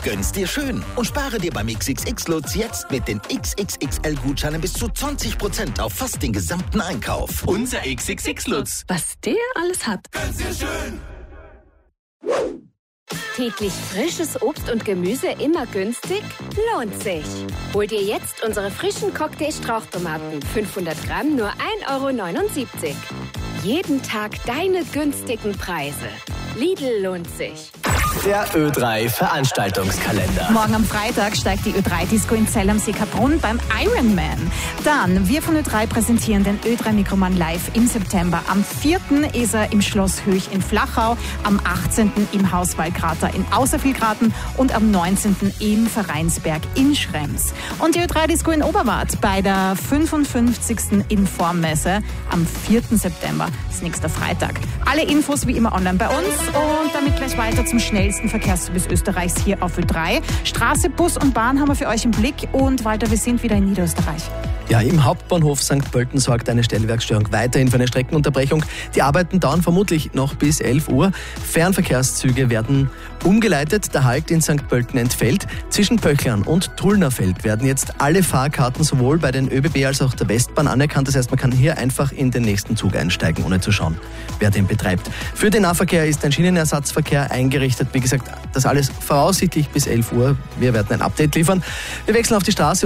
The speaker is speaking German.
Gönn's dir schön und spare dir beim XXX-Lutz jetzt mit den XXXL-Gutscheinen bis zu 20% auf fast den gesamten Einkauf. Unser XXX-Lutz. Was der alles hat. Gönn's dir schön. Täglich frisches Obst und Gemüse immer günstig? Lohnt sich. Hol dir jetzt unsere frischen Cocktail-Strauchtomaten. 500 Gramm nur 1,79 €. Jeden Tag deine günstigen Preise. Lidl lohnt sich. Der Ö3 Veranstaltungskalender. Morgen am Freitag steigt die Ö3-Disco in Zell am See-Kaprun beim Ironman. Dann, wir von Ö3 präsentieren den Ö3 Mikroman live im September. Am 4. ist er im Schloss Höch in Flachau, am 18. im Haus Waldkrater in Außervillgraten und am 19. im Vereinsberg in Schrems. Und die Ö3-Disco in Oberwart bei der 55. Informmesse am 4. September, das ist nächster Freitag. Alle Infos wie immer online bei uns und damit gleich weiter zum schnellsten Verkehrsservice Österreichs hier auf Ö3. Straße, Bus und Bahn haben wir für euch im Blick und Walter, wir sind wieder in Niederösterreich. Ja, im Hauptbahnhof St. Pölten sorgt eine Stellwerksstörung weiterhin für eine Streckenunterbrechung. Die Arbeiten dauern vermutlich noch bis 11 Uhr. Fernverkehrszüge werden umgeleitet. Der Halt in St. Pölten entfällt. Zwischen Pöchlern und Tullnerfeld werden jetzt alle Fahrkarten sowohl bei den ÖBB als auch der Westbahn anerkannt. Das heißt, man kann hier einfach in den nächsten Zug einsteigen, ohne zu schauen, wer den betreibt. Für den Nahverkehr ist ein Schienenersatzverkehr eingerichtet. Wie gesagt, das alles voraussichtlich bis 11 Uhr. Wir werden ein Update liefern. Wir wechseln auf die Straße.